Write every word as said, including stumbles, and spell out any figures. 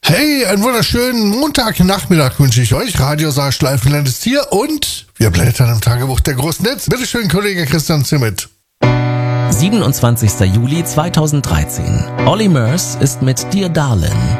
Hey, einen wunderschönen Montagnachmittag wünsche ich euch. Radio Saarschleifenland ist hier und wir blättern im Tagebuch der großen Netz. Bitte schön, Kollege Christian Zimmet. siebenundzwanzigster Juli zweitausenddreizehn. Olly Murs ist mit Dear Darlin'